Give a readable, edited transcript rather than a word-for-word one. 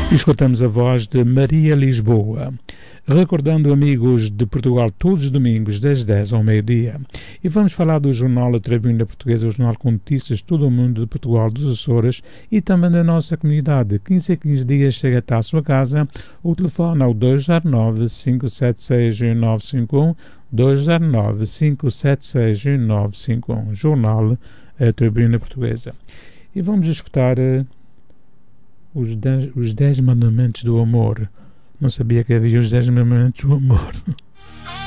Escutamos a voz de Maria Lisboa, recordando amigos de Portugal todos os domingos das 10 ao meio-dia. E vamos falar do jornal A Tribuna Portuguesa, o jornal com notícias de todo o mundo de Portugal, dos Açores e também da nossa comunidade. 15 a 15 dias chega até à sua casa. O telefone é o 209-576-1951, 209-576-1951, jornal A Tribuna Portuguesa. E vamos escutar os 10 mandamentos do amor. Não sabia que havia os 10 mandamentos do amor.